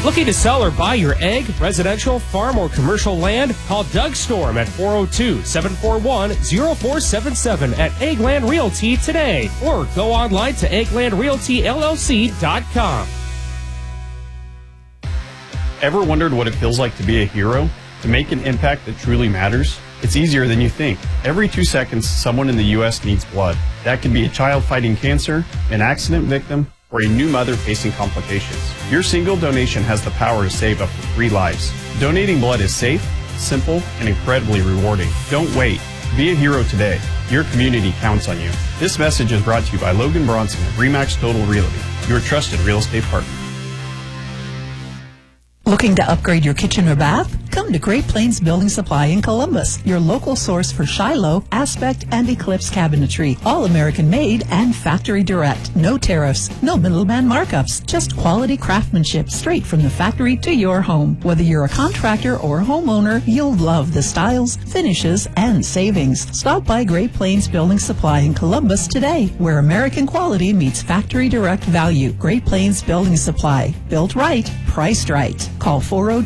Looking to sell or buy your ag, residential, farm, or commercial land? Call Doug Storm at 402-741-0477 at Eggland Realty today, or go online to egglandrealtyllc.com. Ever wondered what it feels like to be a hero? To make an impact that truly matters? It's easier than you think. Every 2 seconds, someone in the U.S. needs blood. That could be a child fighting cancer, an accident victim, or a new mother facing complications. Your single donation has the power to save up to 3 lives. Donating blood is safe, simple, and incredibly rewarding. Don't wait. Be a hero today. Your community counts on you. This message is brought to you by Logan Bronson of RE/MAX Total Realty, your trusted real estate partner. Looking to upgrade your kitchen or bath? Come to Great Plains Building Supply in Columbus, your local source for Shiloh, Aspect, and Eclipse cabinetry. All American made and factory direct. No tariffs, no middleman markups, just quality craftsmanship straight from the factory to your home. Whether you're a contractor or homeowner, you'll love the styles, finishes, and savings. Stop by Great Plains Building Supply in Columbus today, where American quality meets factory direct value. Great Plains Building Supply. Built right, priced right. Call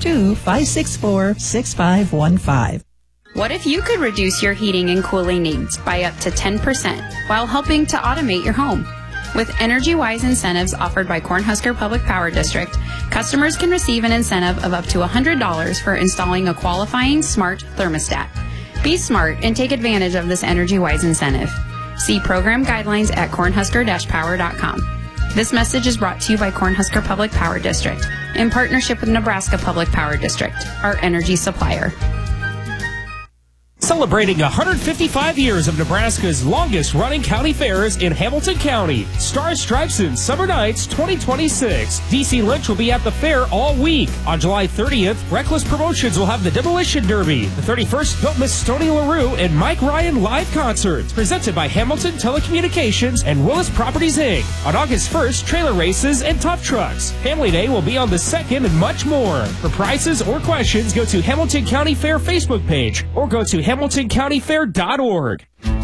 402-564-6515. What if you could reduce your heating and cooling needs by up to 10% while helping to automate your home? With EnergyWise incentives offered by Cornhusker Public Power District, customers can receive an incentive of up to $100 for installing a qualifying smart thermostat. Be smart and take advantage of this EnergyWise incentive. See program guidelines at cornhusker-power.com. This message is brought to you by Cornhusker Public Power District in partnership with Nebraska Public Power District, our energy supplier. Celebrating 155 years of Nebraska's longest-running county fairs in Hamilton County. Stars, Stripes, and Summer Nights 2026. DC Lynch will be at the fair all week. On July 30th, Reckless Promotions will have the Demolition Derby. The 31st, Built Miss Stoney LaRue and Mike Ryan live concerts. Presented by Hamilton Telecommunications and Willis Properties, Inc. On August 1st, trailer races and tough trucks. Family Day will be on the 2nd and much more. For prices or questions, go to Hamilton County Fair Facebook page or go to HamiltonCountyFair.org.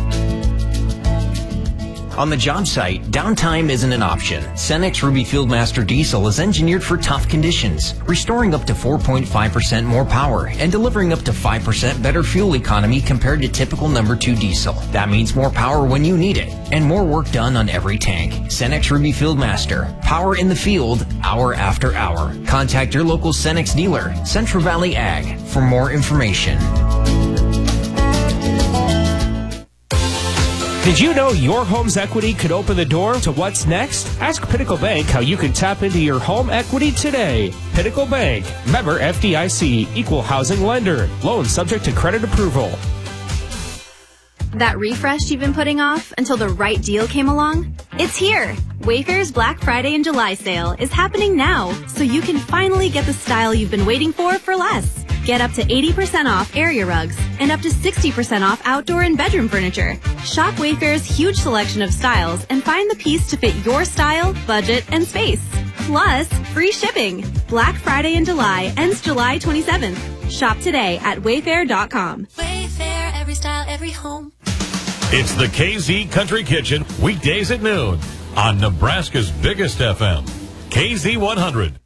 On the job site, downtime isn't an option. Cenex Ruby Fieldmaster Diesel is engineered for tough conditions, restoring up to 4.5% more power and delivering up to 5% better fuel economy compared to typical number 2 diesel. That means more power when you need it and more work done on every tank. Cenex Ruby Fieldmaster. Power in the field, hour after hour. Contact your local Cenex dealer, Central Valley Ag, for more information. Did you know your home's equity could open the door to what's next? Ask Pinnacle Bank how you can tap into your home equity today. Pinnacle Bank, member FDIC, equal housing lender. Loan subject to credit approval. That refresh you've been putting off until the right deal came along? It's here! Wayfair's Black Friday and July sale is happening now, so you can finally get the style you've been waiting for less. Get up to 80% off area rugs and up to 60% off outdoor and bedroom furniture. Shop Wayfair's huge selection of styles and find the piece to fit your style, budget, and space. Plus, free shipping. Black Friday in July ends July 27th. Shop today at wayfair.com. Wayfair, every style, every home. It's the KZ Country Kitchen, weekdays at noon on Nebraska's biggest FM, KZ 100.